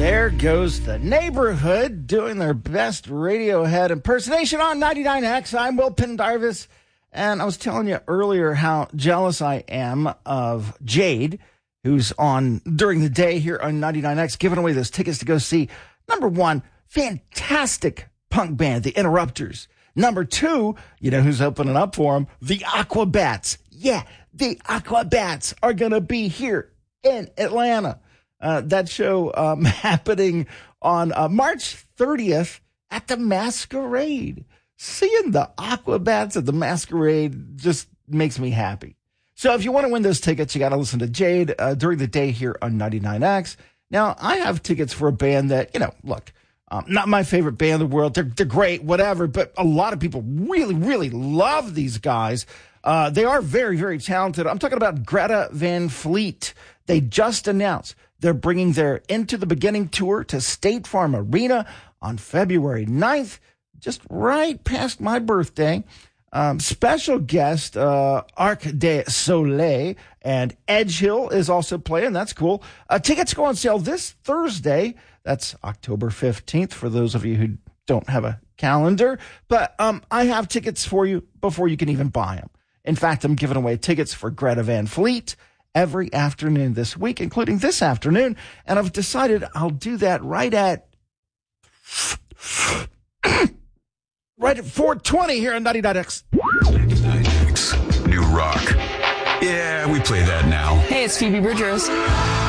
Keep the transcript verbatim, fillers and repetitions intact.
There goes the neighborhood doing their best Radiohead impersonation on ninety-nine X. I'm Will Pendarvis, and I was telling you earlier how jealous I am of Jade, who's on during the day here on ninety-nine X, giving away those tickets to go see, number one, fantastic punk band, The Interrupters. Number two, you know who's opening up for them? The Aquabats. Yeah, the Aquabats are going to be here in Atlanta. Uh, that show um, happening on uh, March thirtieth at the Masquerade. Seeing the Aquabats at the Masquerade just makes me happy. So if you want to win those tickets, you got to listen to Jade uh, during the day here on ninety-nine X. Now, I have tickets for a band that, you know, look, um, not my favorite band in the world. They're, they're great, whatever, but a lot of people really, really love these guys. Uh, they are very, very talented. I'm talking about Greta Van Fleet. They just announced they're bringing their Into the Beginning tour to State Farm Arena on February ninth, just right past my birthday. Um, special guest, uh, Arc de Soleil, and Edgehill is also playing. That's cool. Uh, tickets go on sale this Thursday. That's October fifteenth for those of you who don't have a calendar. But um, I have tickets for you before you can even buy them. In fact, I'm giving away tickets for Greta Van Fleet every afternoon this week, including this afternoon. And I've decided I'll do that right at right at four twenty here on ninety-nine X. ninety-nine X, New Rock. Yeah, we play that now. Hey, it's Phoebe Bridgers.